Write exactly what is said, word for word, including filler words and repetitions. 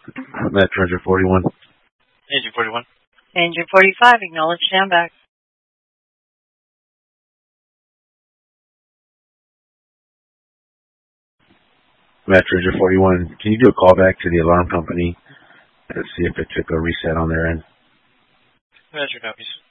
Metro Ranger forty-one. Engine forty-one. Engine forty-five, acknowledge standby. Metro Ranger forty-one, can you do a call back to the alarm company to see if it took a reset on their end? Metro copies.